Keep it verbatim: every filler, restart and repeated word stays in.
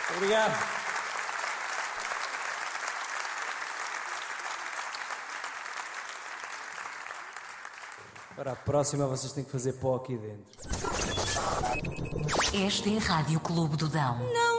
Obrigado. Para a próxima vocês têm que fazer pó aqui dentro. Esta é a Rádio Clube do Dão. Não